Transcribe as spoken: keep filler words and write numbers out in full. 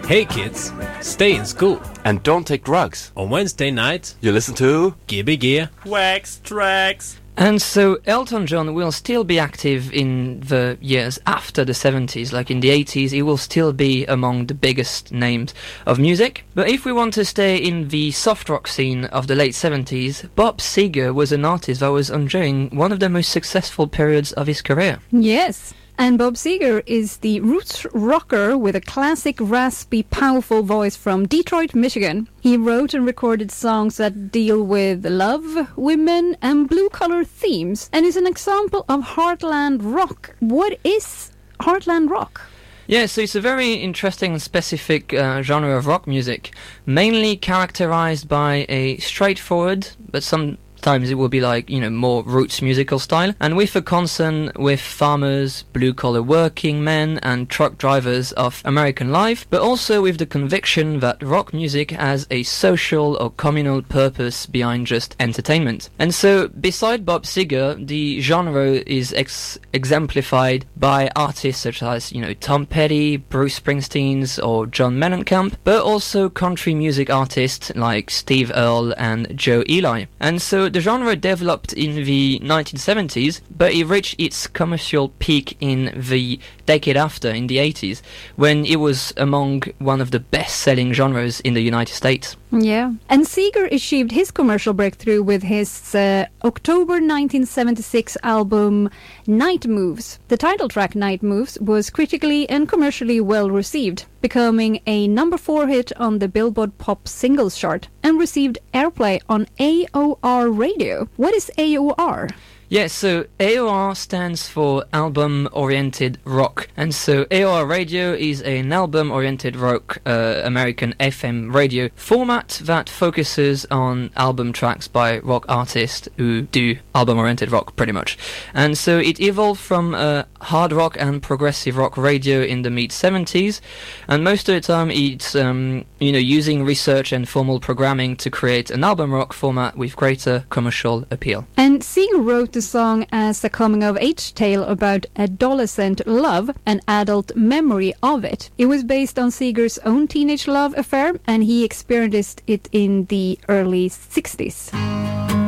Hey kids, stay in school. And don't take drugs. On Wednesday night, You listen to G B G. Wax Tracks. And so Elton John will still be active in the years after the seventies, like in the eighties. He will still be among the biggest names of music. But if we want to stay in the soft rock scene of the late seventies, Bob Seger was an artist that was enjoying one of the most successful periods of his career. Yes. And Bob Seger is the roots rocker with a classic, raspy, powerful voice from Detroit, Michigan. He wrote and recorded songs that deal with love, women, and blue-collar themes, and is an example of heartland rock. What is heartland rock? Yeah, so it's a very interesting and specific uh, genre of rock music, mainly characterized by a straightforward, but some times it will be like, you know, more roots musical style, and with a concern with farmers, blue-collar working men and truck drivers of American life, but also with the conviction that rock music has a social or communal purpose behind just entertainment. And so, beside Bob Seger, the genre is ex- exemplified by artists such as, you know, Tom Petty, Bruce Springsteen or John Mellencamp, but also country music artists like Steve Earle and Joe Ely. And so the genre developed in the nineteen seventies, but it reached its commercial peak in the decade after, in the eighties, when it was among one of the best-selling genres in the United States. Yeah. And Seger achieved his commercial breakthrough with his uh, October nineteen seventy-six album Night Moves. The title track Night Moves was critically and commercially well received, becoming a number four hit on the Billboard Pop Singles chart and received airplay on A O R radio. What is A O R? Yeah, so A O R stands for Album-Oriented Rock, and so A O R Radio is an album-oriented rock uh, American F M radio format that focuses on album tracks by rock artists who do album-oriented rock, pretty much. And so it evolved from uh, hard rock and progressive rock radio in the mid-seventies, and most of the time it's um, you know, using research and formal programming to create an album rock format with greater commercial appeal. And Seger wrote the song as a coming-of-age tale about adolescent love and adult memory of it. It was based on Seger's own teenage love affair, and he experienced it in the early sixties.